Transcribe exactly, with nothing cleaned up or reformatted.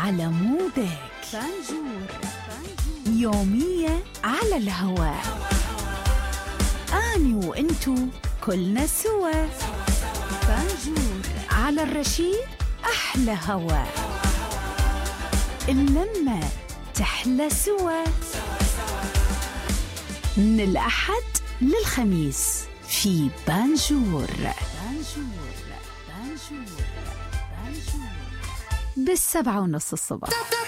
على مودك. بانجور يومية على الهواء، أني وإنتو كلنا سوا. بانجور على الرشيد أحلى هوا، اللمة تحلى سوا. من الأحد للخميس في بانجور. بانجور بانجور بانجور بالسبعة ونص الصبح.